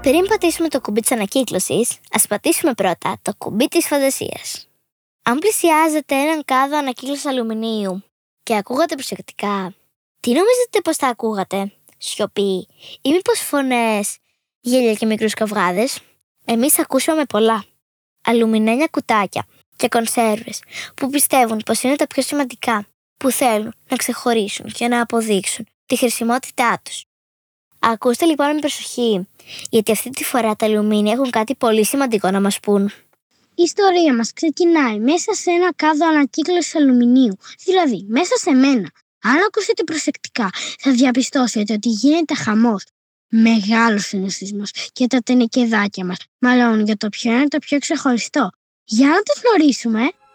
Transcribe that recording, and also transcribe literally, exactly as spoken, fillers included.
Πριν πατήσουμε το κουμπί της ανακύκλωσης, ας πατήσουμε πρώτα το κουμπί της φαντασίας. Αν πλησιάζετε έναν κάδο ανακύκλωσης αλουμινίου και ακούγατε προσεκτικά, τι νομίζετε πως θα ακούγατε? Σιωπή ή μήπως φωνές, γέλια και μικρούς καυγάδες? Εμείς ακούσαμε πολλά. Αλουμινένια κουτάκια και κονσέρβες που πιστεύουν πως είναι τα πιο σημαντικά, που θέλουν να ξεχωρίσουν και να αποδείξουν τη χρησιμότητά τους. Ακούστε λοιπόν με προσοχή, γιατί αυτή τη φορά τα αλουμίνια έχουν κάτι πολύ σημαντικό να μας πούν. Η ιστορία μας ξεκινάει μέσα σε ένα κάδο ανακύκλωσης αλουμινίου, δηλαδή μέσα σε μένα. Αν ακούσετε προσεκτικά, θα διαπιστώσετε ότι γίνεται χαμός. Μεγάλος συναισθισμός και τα τενεκεδάκια μας μαλώνουν για το ποιο είναι το πιο ξεχωριστό. Για να το γνωρίσουμε,